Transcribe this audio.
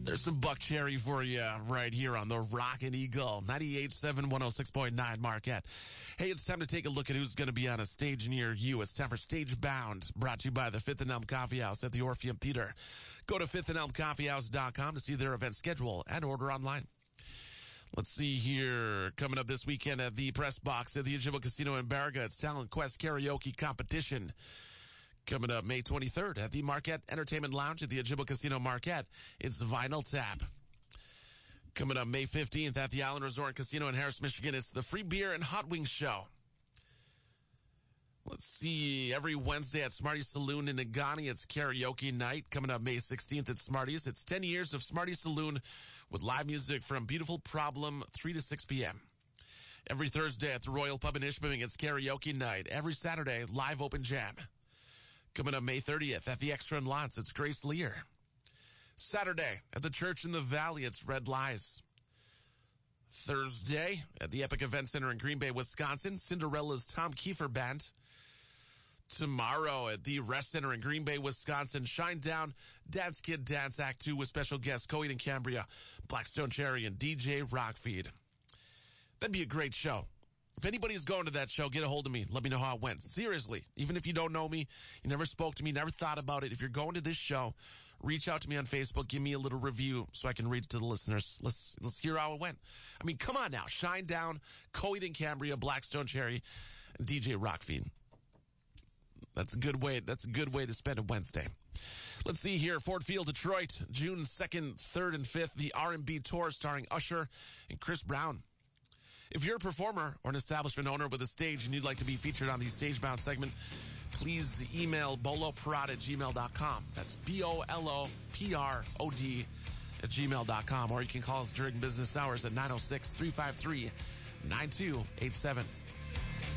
There's some Buck Cherry for you right here on the Rockin' Eagle, 98.7, 106.9 Marquette. Hey, it's time to take a look at who's going to be on a stage near you. It's time for Stage Bound, brought to you by the Fifth and Elm Coffee House at the Orpheum Theater. Go to fifthandelmcoffeehouse.com to see their event schedule and order online. Let's see here. Coming up this weekend at the Press Box at the Ojibwa Casino in Baraga, it's Talent Quest Karaoke Competition. Coming up May 23rd at the Marquette Entertainment Lounge at the Ojibwa Casino Marquette, it's Vinyl Tap. Coming up May 15th at the Island Resort and Casino in Harris, Michigan, it's the Free Beer and Hot Wings Show. Let's see, every Wednesday at Smarty's Saloon in Negaunee, it's karaoke night. Coming up May 16th at Smarty's, it's 10 years of Smarty's Saloon with live music from Beautiful Problem, 3 to 6 p.m. Every Thursday at the Royal Pub in Ishpeming, it's karaoke night. Every Saturday, live open jam. Coming up May 30th at the Extra in Lots, it's Grace Lear. Saturday at the Church in the Valley, it's Red Lies. Thursday at the Epic Event Center in Green Bay, Wisconsin, Cinderella's Tom Kiefer Band. Tomorrow at the Rest Center in Green Bay, Wisconsin, Shine Down, Dance Kid Dance Act 2 with special guests Coheed and Cambria, Blackstone Cherry, and DJ Rockfeed. That'd be a great show. If anybody's going to that show, get a hold of me. Let me know how it went. Seriously, even if you don't know me, you never spoke to me, never thought about it. If you're going to this show, reach out to me on Facebook. Give me a little review so I can read it to the listeners. Let's hear how it went. I mean, come on now. Shine Down, Coheed and Cambria, Blackstone Cherry, and DJ Rockfeed. That's a good way to spend a Wednesday. Let's see here. Ford Field, Detroit, June 2nd, 3rd, and 5th, the R&B Tour starring Usher and Chris Brown. If you're a performer or an establishment owner with a stage and you'd like to be featured on the Stage Bound segment, please email boloprod@gmail.com. That's BOLOPROD@gmail.com. Or you can call us during business hours at 906-353-9287.